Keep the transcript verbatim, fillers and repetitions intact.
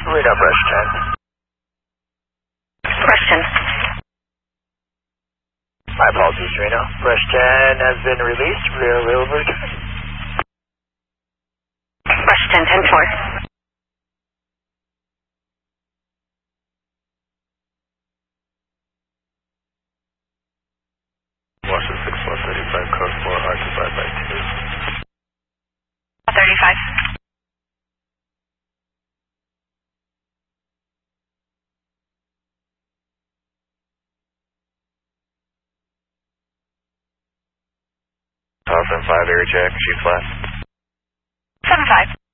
Reno, brush ten. Brush ten. My apologies, Reno. Brush ten has been released. Rear wheel return. Brush ten, ten four. Washington six one thirty-five, code four, hard divide by two. thirty-five. Thousand five air check, shoot flat. seven five.